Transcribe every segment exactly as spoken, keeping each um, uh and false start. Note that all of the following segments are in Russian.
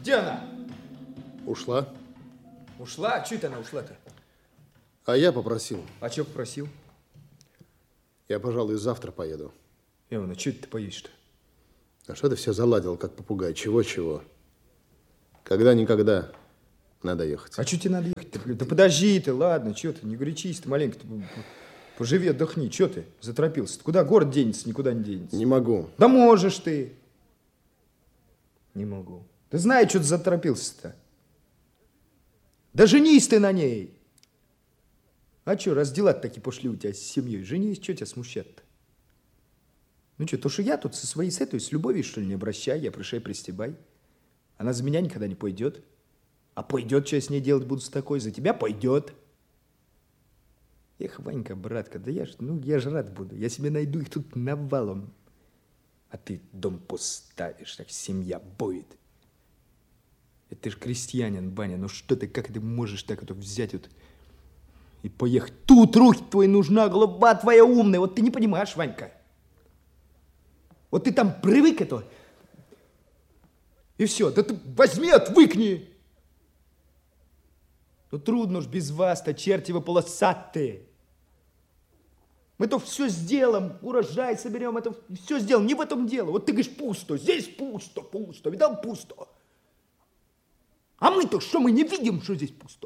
Где она? Ушла. Ушла? А что это она ушла-то? А я попросил. А что попросил? Я, пожалуй, завтра поеду. Ивана, что ты поедешь-то? А что ты все заладил, как попугай? Чего-чего? Когда-никогда надо ехать. А что тебе надо ехать? Да, да подожди ты, ладно, что ты, не горячись ты маленько. Ты поживи, отдохни. Что ты заторопился? Ты куда город денется, никуда не денется. Не могу. Да можешь ты. Не могу. Ты знаешь, что ты заторопился-то? Да женись ты на ней. А что, раз дела такие пошли у тебя с семьей, женись, что тебя смущает-то? Ну что, то, что я тут со своей с этой, с любовью, что ли, не обращай, я пришей, пристебай. Она за меня никогда не пойдет. А пойдет, что я с ней делать буду с такой, за тебя пойдет. Эх, Ванька, братка, да я ж, ну, я ж рад буду, я себе найду их тут навалом. А ты дом поставишь, так семья будет. Это ты ж крестьянин, Баня, ну что ты, как ты можешь так это взять вот и поехать? Тут руки твои нужна, голова твоя умная, вот ты не понимаешь, Ванька. Вот ты там привык это, и все, да ты возьми, отвыкни. Ну трудно ж без вас-то, черти вы полосатые. Мы то все сделаем, урожай соберем, это все сделаем, не в этом дело. Вот ты говоришь, пусто, здесь пусто, пусто, видал, пусто. А мы-то что, мы не видим, что здесь пусто?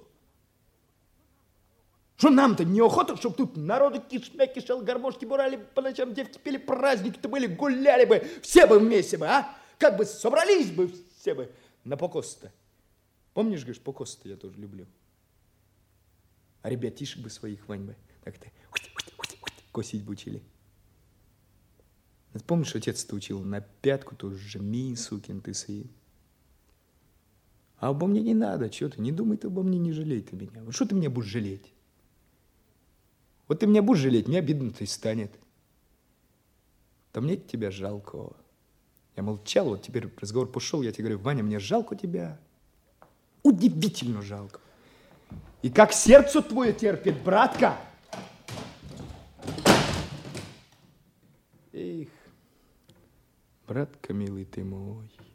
Что нам-то неохота, чтобы тут народу кишмя кишел, гармошки бурали, по ночам девки пели, праздники-то были, гуляли бы, все бы вместе бы, а? Как бы собрались бы все бы на покос-то. Помнишь, говоришь, покос-то я тоже люблю. А ребятишек бы своих, Вань бы, так-то косить бы учили. Помнишь, отец-то учил, на пятку-то жми, сукин ты сын. А обо мне не надо, что ты, не думай ты обо мне, не жалей ты меня. Вот что ты меня будешь жалеть? Вот ты меня будешь жалеть, мне обидно-то и станет. Да мне тебя жалко. Я молчал, вот теперь разговор пошел, я тебе говорю, Ваня, мне жалко тебя. Удивительно жалко. И как сердце твое терпит, братка. Эх, братка, милый ты мой.